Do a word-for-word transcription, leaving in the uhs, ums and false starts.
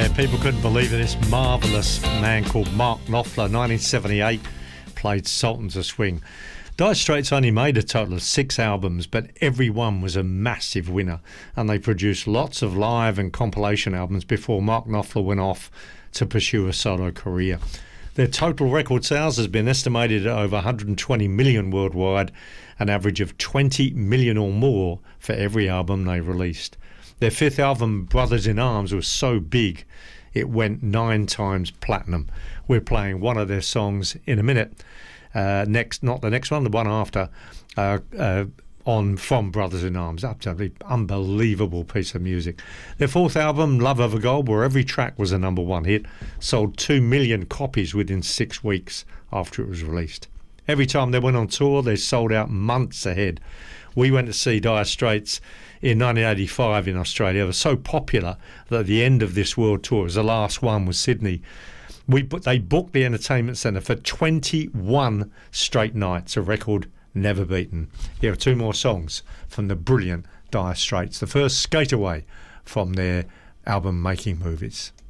Yeah, people couldn't believe it. This marvellous man called Mark Knopfler, nineteen seventy-eight, played Sultans of Swing. Dire Straits only made a total of six albums, but every one was a massive winner, and they produced lots of live and compilation albums before Mark Knopfler went off to pursue a solo career. Their total record sales has been estimated at over one hundred twenty million worldwide, an average of twenty million or more for every album they released. Their fifth album, Brothers in Arms, was so big it went nine times platinum. We're playing one of their songs in a minute. Uh, next, not the next one, the one after, uh, uh, on From Brothers in Arms. Absolutely unbelievable piece of music. Their fourth album, Love Over Gold, where every track was a number one hit, sold two million copies within six weeks after it was released. Every time they went on tour, they sold out months ahead. We went to see Dire Straits in nineteen eighty-five in Australia. They were so popular that at the end of this world tour, the last one was Sydney, we they booked the Entertainment Centre for twenty-one straight nights, a record never beaten. Here are two more songs from the brilliant Dire Straits. The first, Skate Away, from their album Making Movies.